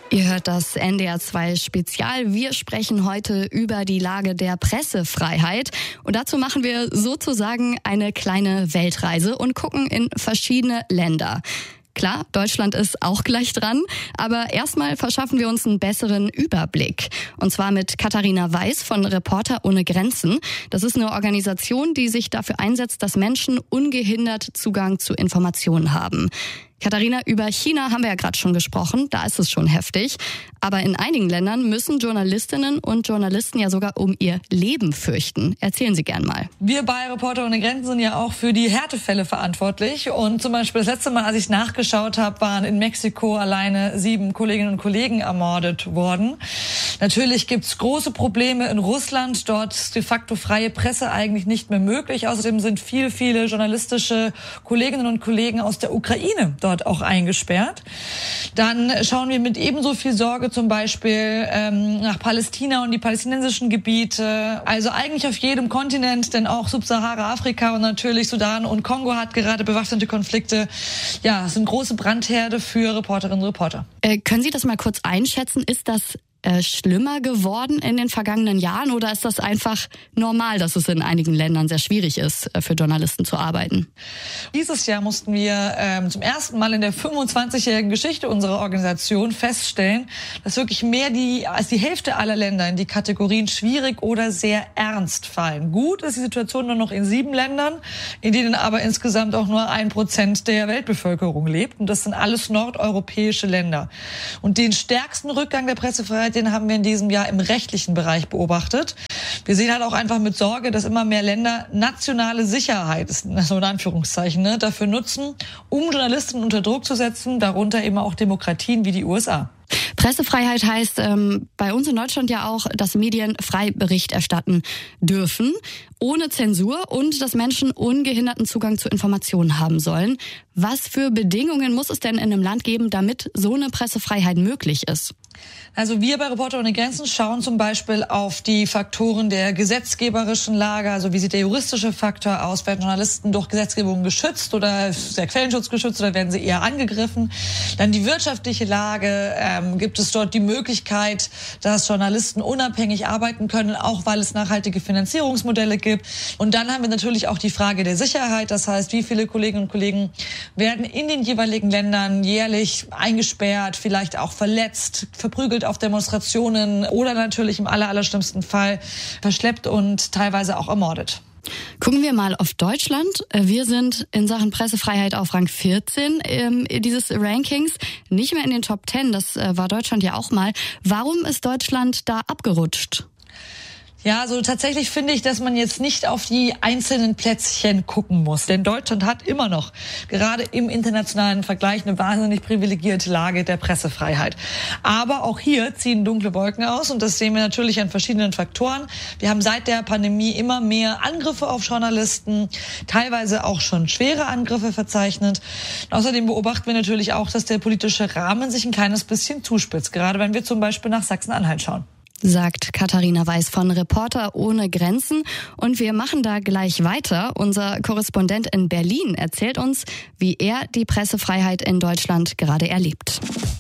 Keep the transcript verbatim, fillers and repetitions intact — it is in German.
Ihr hört das N D R zwei Spezial. Wir sprechen heute über die Lage der Pressefreiheit. Und dazu machen wir sozusagen eine kleine Weltreise und gucken in verschiedene Länder. Klar, Deutschland ist auch gleich dran, aber erstmal verschaffen wir uns einen besseren Überblick. Und zwar mit Katharina Weiß von Reporter ohne Grenzen. Das ist eine Organisation, die sich dafür einsetzt, dass Menschen ungehindert Zugang zu Informationen haben. Katharina, über China haben wir ja gerade schon gesprochen, da ist es schon heftig. Aber in einigen Ländern müssen Journalistinnen und Journalisten ja sogar um ihr Leben fürchten. Erzählen Sie gern mal. Wir bei Reporter ohne Grenzen sind ja auch für die Härtefälle verantwortlich. Und zum Beispiel das letzte Mal, als ich nachgeschaut habe, waren in Mexiko alleine sieben Kolleginnen und Kollegen ermordet worden. Natürlich gibt's große Probleme in Russland. Dort ist de facto freie Presse eigentlich nicht mehr möglich. Außerdem sind viele, viele journalistische Kolleginnen und Kollegen aus der Ukraine dort auch eingesperrt. Dann schauen wir mit ebenso viel Sorge zum Beispiel ähm, nach Palästina und die palästinensischen Gebiete. Also eigentlich auf jedem Kontinent, denn auch Subsahara-Afrika und natürlich Sudan und Kongo hat gerade bewaffnete Konflikte. Ja, es sind große Brandherde für Reporterinnen und Reporter. Äh, können Sie das mal kurz einschätzen? Ist das Äh, schlimmer geworden in den vergangenen Jahren oder ist das einfach normal, dass es in einigen Ländern sehr schwierig ist, für Journalisten zu arbeiten? Dieses Jahr mussten wir ähm, zum ersten Mal in der fünfundzwanzigjährigen Geschichte unserer Organisation feststellen, dass wirklich mehr die, als die Hälfte aller Länder in die Kategorien schwierig oder sehr ernst fallen. Gut ist die Situation nur noch in sieben Ländern, in denen aber insgesamt auch nur ein Prozent der Weltbevölkerung lebt. Und das sind alles nordeuropäische Länder. Und den stärksten Rückgang der Pressefreiheit, den haben wir in diesem Jahr im rechtlichen Bereich beobachtet. Wir sehen halt auch einfach mit Sorge, dass immer mehr Länder nationale Sicherheit, so in Anführungszeichen, ne, dafür nutzen, um Journalisten unter Druck zu setzen, darunter eben auch Demokratien wie die U S A. Pressefreiheit heißt ähm, bei uns in Deutschland ja auch, dass Medien frei Bericht erstatten dürfen, ohne Zensur und dass Menschen ungehinderten Zugang zu Informationen haben sollen. Was für Bedingungen muss es denn in einem Land geben, damit so eine Pressefreiheit möglich ist? Also wir bei Reporter ohne Grenzen schauen zum Beispiel auf die Faktoren der gesetzgeberischen Lage, also wie sieht der juristische Faktor aus, werden Journalisten durch Gesetzgebung geschützt oder ist der Quellenschutz geschützt oder werden sie eher angegriffen? Dann die wirtschaftliche Lage, ähm, gibt es dort die Möglichkeit, dass Journalisten unabhängig arbeiten können, auch weil es nachhaltige Finanzierungsmodelle gibt. Und dann haben wir natürlich auch die Frage der Sicherheit, das heißt, wie viele Kolleginnen und Kollegen werden in den jeweiligen Ländern jährlich eingesperrt, vielleicht auch verletzt, verprügelt auf Demonstrationen oder natürlich im aller, allerschlimmsten Fall verschleppt und teilweise auch ermordet. Gucken wir mal auf Deutschland. Wir sind in Sachen Pressefreiheit auf Rang vierzehn ähm, dieses Rankings, nicht mehr in den Top zehn, das äh, war Deutschland ja auch mal. Warum ist Deutschland da abgerutscht? Ja, also tatsächlich finde ich, dass man jetzt nicht auf die einzelnen Plätzchen gucken muss. Denn Deutschland hat immer noch, gerade im internationalen Vergleich, eine wahnsinnig privilegierte Lage der Pressefreiheit. Aber auch hier ziehen dunkle Wolken aus und das sehen wir natürlich an verschiedenen Faktoren. Wir haben seit der Pandemie immer mehr Angriffe auf Journalisten, teilweise auch schon schwere Angriffe verzeichnet. Außerdem beobachten wir natürlich auch, dass der politische Rahmen sich ein kleines bisschen zuspitzt, gerade wenn wir zum Beispiel nach Sachsen-Anhalt schauen. Sagt Katharina Weiß von Reporter ohne Grenzen. Und wir machen da gleich weiter. Unser Korrespondent in Berlin erzählt uns, wie er die Pressefreiheit in Deutschland gerade erlebt.